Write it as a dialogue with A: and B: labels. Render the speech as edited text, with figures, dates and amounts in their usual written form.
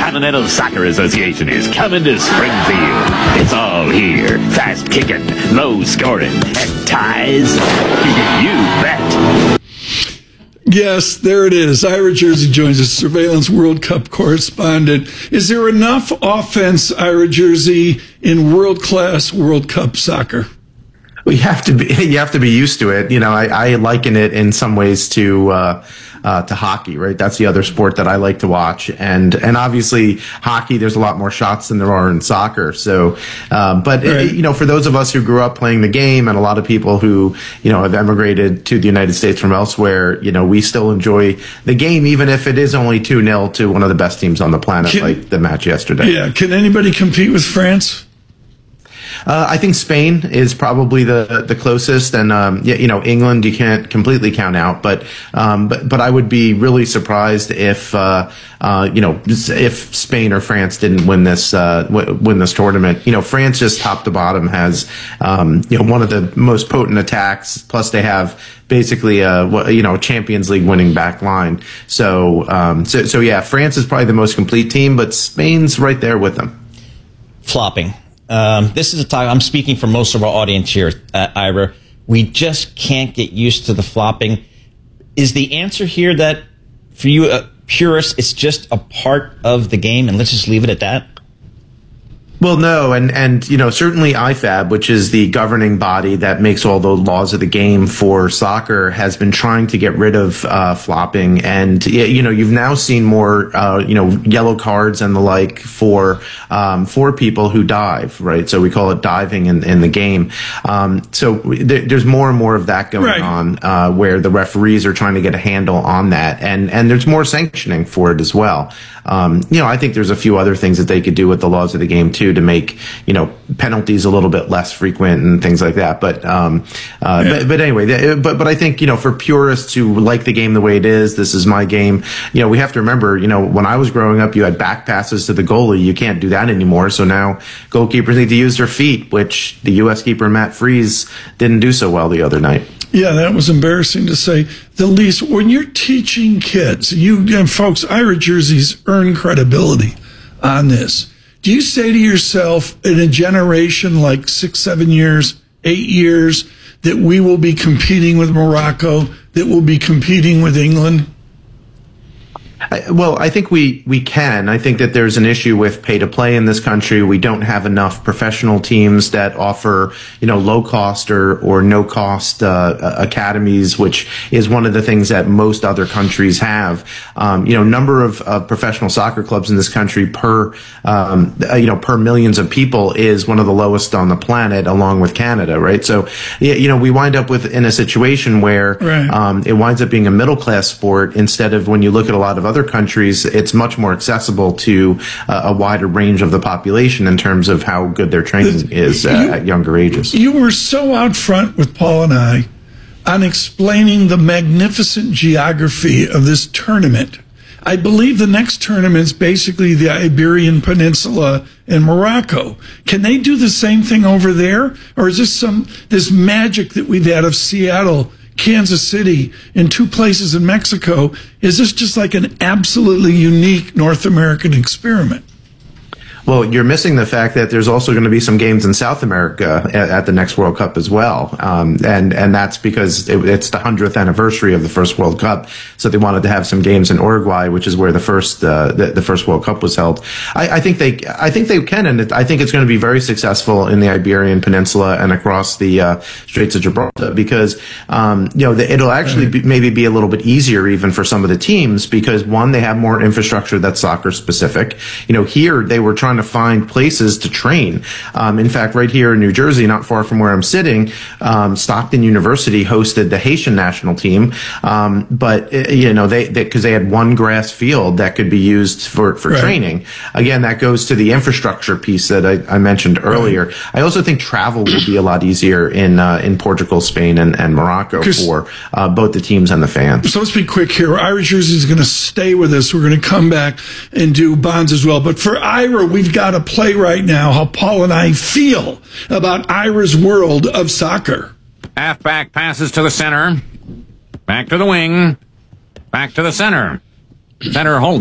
A: Continental Soccer Association is coming to Springfield. It's all here. Fast kicking, low scoring, and ties. You bet.
B: Yes, there it is. Ira Jersey joins us, Surveillance World Cup correspondent. Is there enough offense, Ira Jersey, in world-class World Cup soccer?
C: Well, you have to be used to it. You know, I liken it in some ways to hockey, right? That's the other sport that I like to watch. And obviously hockey, there's a lot more shots than there are in soccer. So, but
B: right.
C: You know, for those of us who grew up playing the game and a lot of people who, you know, have emigrated to the United States from elsewhere, you know, we still enjoy the game, even if it is only 2-0 to one of the best teams on the planet, like the match yesterday.
B: Yeah. Can anybody compete with France?
C: I think Spain is probably the closest, and you know, England you can't completely count out, but I would be really surprised if you know, if Spain or France didn't win this tournament. You know, France just top to bottom has you know, one of the most potent attacks. Plus, they have basically you know, Champions League winning back line. So yeah, France is probably the most complete team, but Spain's right there with them.
D: Flopping. This is a time I'm speaking for most of our audience here, Ira. We just can't get used to the flopping. Is the answer here that for you, purists, it's just a part of the game, and let's just leave it at that?
C: Well, no, and you know, certainly IFAB, which is the governing body that makes all the laws of the game for soccer, has been trying to get rid of flopping, and you know, you've now seen more you know, yellow cards and the like for people who dive, right? So we call it diving in the game. So there's more and more of that going on, where the referees are trying to get a handle on that, and there's more sanctioning for it as well. You know, I think there's a few other things that they could do with the laws of the game too, to make, you know, penalties a little bit less frequent and things like that. But anyway, but I think, you know, for purists who like the game the way it is, this is my game. You know, we have to remember, you know, when I was growing up, you had back passes to the goalie. You can't do that anymore. So now goalkeepers need to use their feet, which the U.S. keeper Matt Freese didn't do so well the other night.
B: Yeah, that was embarrassing to say the least. When you're teaching kids, you and folks, Ira Jersey's earned credibility on this. Do you say to yourself, in a generation like 6, 7 years, 8 years, that we will be competing with Morocco, that we'll be competing with England?
C: Well, I think we can. I think that there's an issue with pay to play in this country. We don't have enough professional teams that offer, you know, low cost or no cost academies, which is one of the things that most other countries have. You know, number of professional soccer clubs in this country per you know, per millions of people is one of the lowest on the planet, along with Canada, right? So, you know, we wind up in a situation where it winds up being a middle class sport, instead of, when you look at a lot of other countries, it's much more accessible to a wider range of the population in terms of how good their training is at younger ages.
B: You were so out front with Paul and I on explaining the magnificent geography of this tournament. I believe the next tournament's basically the Iberian Peninsula and Morocco. Can they do the same thing over there? Or is this magic that we've had of Seattle, Kansas City, and 2 places in Mexico, is this just like an absolutely unique North American experiment?
C: Well, you're missing the fact that there's also going to be some games in South America at the next World Cup as well. And that's because it's the 100th anniversary of the first World Cup. So they wanted to have some games in Uruguay, which is where the first World Cup was held. I think they can, and I think it's going to be very successful in the Iberian Peninsula and across the Straits of Gibraltar, because, you know, it'll actually maybe be a little bit easier even for some of the teams, because one, they have more infrastructure that's soccer specific. You know, here they were trying to find places to train. In fact, right here in New Jersey, not far from where I'm sitting, Stockton University hosted the Haitian national team. But you know, because they had one grass field that could be used for training. Again, that goes to the infrastructure piece that I mentioned earlier. I also think travel will be a lot easier in Portugal, Spain, and Morocco for both the teams and the fans.
B: So let's be quick here. Ira Jersey is going to stay with us. We're going to come back and do Bonds as well. But for Ira, we've got to play right now how Paul and I feel about Ira's world of soccer.
E: Halfback passes to the center. Back to the wing. Back to the center. Center holds